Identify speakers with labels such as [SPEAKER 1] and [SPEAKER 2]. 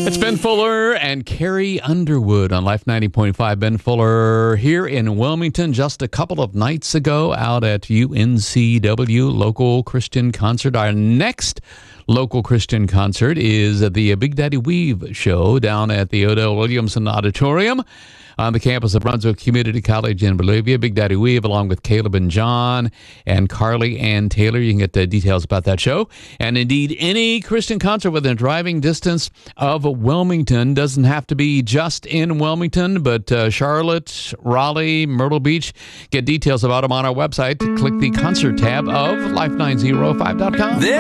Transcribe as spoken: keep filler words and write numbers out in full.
[SPEAKER 1] It's Ben Fuller and Carrie Underwood on Life ninety point five. Ben Fuller here in Wilmington just a couple of nights ago out at U N C W Local Christian Concert. Our next local Christian concert is the Big Daddy Weave show down at the Odell Williamson Auditorium on the campus of Brunswick Community College in Bolivia. Big Daddy Weave, along with Caleb and John and Carly Ann Taylor. You can get the details about that show. And indeed, any Christian concert within a driving distance of Wilmington. Doesn't have to be just in Wilmington, but uh, Charlotte, Raleigh, Myrtle Beach. Get details about them on our website. Click the concert tab of life nine oh five dot com.